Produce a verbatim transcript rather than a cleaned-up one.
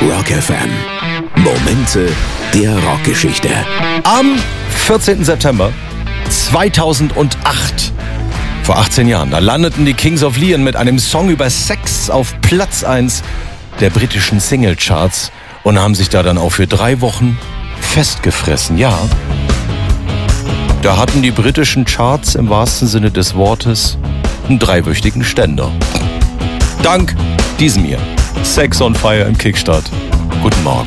Rock F M. Momente der Rockgeschichte. Am vierzehnten September zweitausendacht, vor achtzehn Jahren, da landeten die Kings of Leon mit einem Song über Sex auf Platz eins der britischen Singlecharts und haben sich da dann auch für drei Wochen festgefressen. Ja, da hatten die britischen Charts im wahrsten Sinne des Wortes einen dreiwöchigen Ständer. Dank diesem hier. Sex on Fire im Kickstart. Guten Morgen.